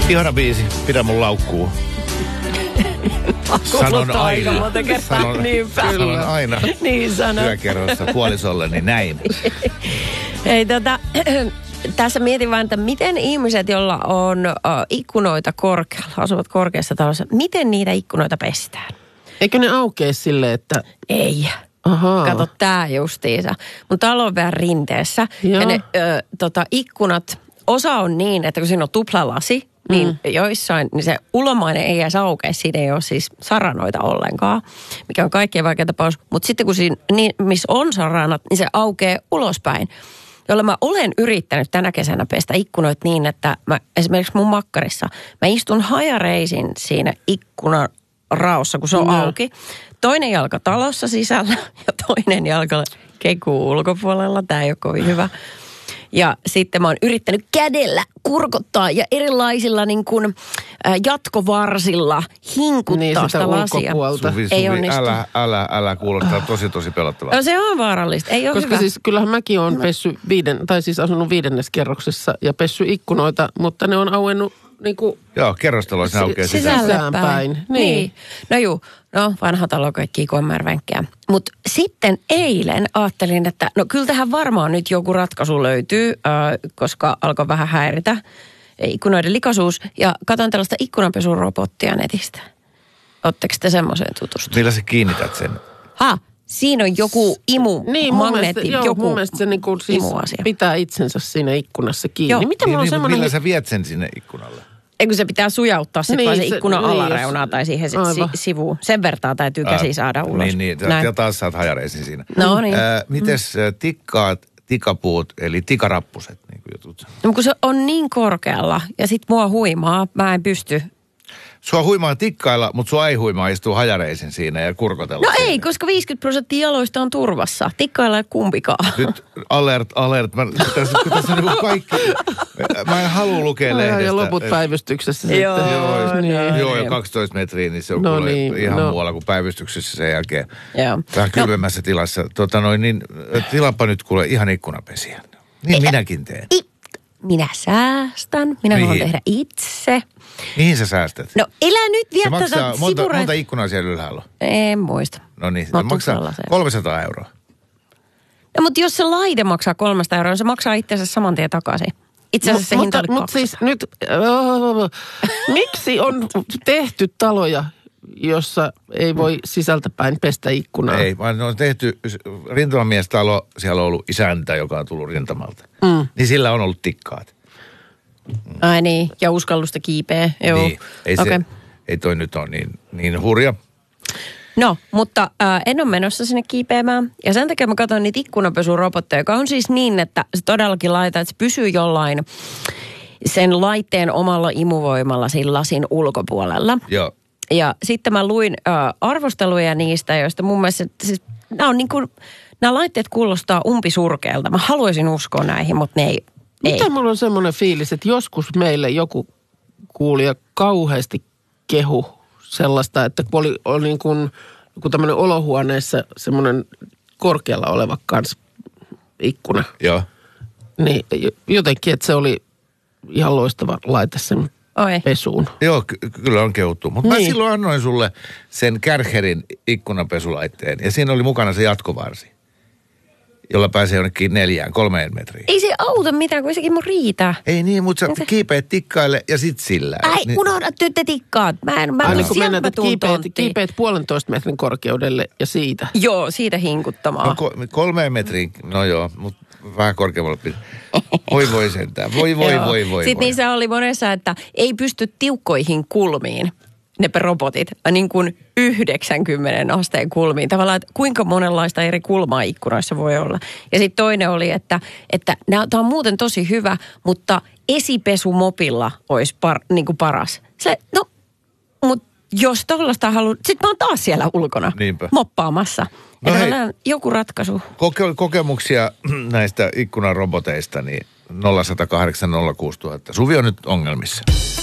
Ihana biisi, pidä mun laukkuu. Sanon aina. Sanon aina. Niin sanon. Työkerrossa puolisolleni näin. Hei tässä mietin vaan, että miten ihmiset, joilla on ikkunoita korkealla, asuvat korkeassa talossa, miten niitä ikkunoita pestään? Eikö ne aukee silleen, että... Ei. Ahaa. Kato tää justiinsa. Mun talo on vähän rinteessä. Joo. Ja ne ikkunat, osa on niin, että kun siinä on tuplalasi, niin joissain niin se ulomainen ei edes aukea. Siinä ei ole siis saranoita ollenkaan, mikä on kaikkein vaikein tapaus. Mutta sitten kun siinä, missä on saranat, niin se aukeaa ulospäin. Jolla mä olen yrittänyt tänä kesänä pestä ikkunoita niin, että esimerkiksi mun makkarissa, mä istun hajareisin siinä ikkunan raossa, kun se on auki. Toinen jalka talossa sisällä ja toinen jalka kekuu ulkopuolella. Tämä ei ole kovin hyvä. Ja sitten mä oon yrittänyt kädellä kurkottaa ja erilaisilla niin kuin, jatkovarsilla hinkuttaa sitä lasia. Suvi, älä kuulostaa tosi pelottavaa. No, se on vaarallista, ei ole koska hyvä. Siis kyllähän mäkin oon asunut 5. kerroksessa ja pessy ikkunoita, mutta ne on auennut niinku... Joo, kerrostaloissa ne aukeaa sisäänpäin. Niin. No vanha talo kaikki kommervenkkejä. Mutta sitten eilen ajattelin, että no kyllä tähän varmaan nyt joku ratkaisu löytyy, koska alkoi vähän häiritä ikkunoiden likaisuus. Ja katson tällaista ikkunanpesurobottia netistä. Oletteko te semmoiseen tutustunut? Millä sä kiinnität sen? Siinä on joku magneetti, joku mun mielestä se niinku siis pitää itsensä siinä ikkunassa kiinni. Joo. Miten mulla on semmoinen... Millä sä viet sen sinne ikkunalle? Eikö se pitää sujauttaa sitten vaan se ikkunan alareunaa tai siihen sivuun. Sen vertaa täytyy käsi saada ulos. Niin. Ja taas saat hajareisin siinä. No niin. Mites tikapuut, eli tikarappuset, niin kuin jutut? No kun se on niin korkealla ja sit mua huimaa, mä en pysty. Sua huimaa tikkailla, mutta sua ei huimaa istua hajareisin siinä ja kurkotella. No ei, koska 50% jaloista on turvassa. Tikkailla ei kumpikaan. Nyt alert. Tässä on niin kaikki. Mä en halua lukea lehdestä. Ja loput päivystyksessä sitten. Joo, ja 12 metriä, niin se on ihan muualla kuin päivystyksessä sen jälkeen. Vähän kylmemmässä tilassa. Tilaanpa nyt kuule ihan ikkunapesiä. Niin minäkin teen. Minä säästän. Minä haluan tehdä itse. Mihin sä säästät? No elä nyt vielä tätä sivureita. Monta ikkunaa siellä ylhäällä on? En muista. No niin, se maksaa 300 €. No mutta jos se laite maksaa 300 €, se maksaa itsensä saman tien takaisin. Itse asiassa se hinta oli 200. Mutta siis nyt, miksi on tehty taloja, jossa ei voi sisältäpäin pestä ikkunaa? Ei, vaan ne on tehty, rintamamiestalo, siellä on ollut isäntä, joka on tullut rintamalta. Niin sillä on ollut tikkaat. Ai niin, ja uskallusta kiipeä. Joo. Niin, ei toi nyt ole niin hurja. No, mutta en ole menossa sinne kiipeämään. Ja sen takia mä katson niitä ikkunanpesurobotteja, joka on siis niin, että se todellakin laittaa, että se pysyy jollain sen laitteen omalla imuvoimalla siinä lasin ulkopuolella. Joo. Ja sitten mä luin arvosteluja niistä, joista mun mielestä siis, nämä laitteet kuulostaa umpisurkealta. Mä haluaisin uskoa näihin, mutta ne ei. Miten mulla on semmoinen fiilis, että joskus meille joku kuulija kauheasti kehu sellaista, että kun oli niin kuin tämmöinen olohuoneessa semmoinen korkealla oleva kans ikkuna. Joo. Niin jotenkin, että se oli ihan loistava laite sen pesuun. Joo, kyllä on kehuttu. Mutta mä silloin annoin sulle sen Kärcherin ikkunapesulaitteen ja siinä oli mukana se jatkovarsi, jolla pääsee jonnekin 3 metriin. Ei se auta mitään, kun sekin mun riitä. Ei niin, mutta sä kiipeät tikkaille ja sit sillä. Unohda te tikkaat. Kiipeät 1,5 metrin korkeudelle ja siitä. Joo, siitä hinkuttamaan. No, 3 metriin, no joo, mutta vähän korkeammalla pitää. Voi sentään, voi. Sitten niissä oli monessa, että ei pysty tiukkoihin kulmiin. Ne robotit, niin kuin 90 asteen kulmiin. Tavallaan, että kuinka monenlaista eri kulmaa ikkunoissa voi olla. Ja sitten toinen oli, että tämä on muuten tosi hyvä, mutta esipesumopilla olisi niin kuin paras. Mutta jos tollaista haluaa, sitten mä oon taas siellä ulkona moppaamassa. No hei, joku ratkaisu. Kokemuksia näistä ikkunaroboteista, niin 0108 06000. Suvi on nyt ongelmissa.